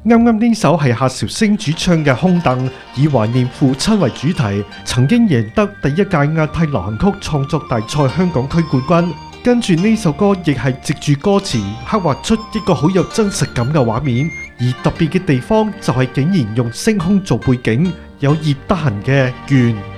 啱啱呢首係夏韶聲主唱嘅《空凳》，以懷念父親為主題，曾經贏得第一屆亞太流行曲創作大賽香港區冠軍。跟住呢首歌亦係藉住歌詞刻畫出一個好有真實感嘅畫面，而特別嘅地方就係竟然用星空做背景，有葉德嫻嘅《願》。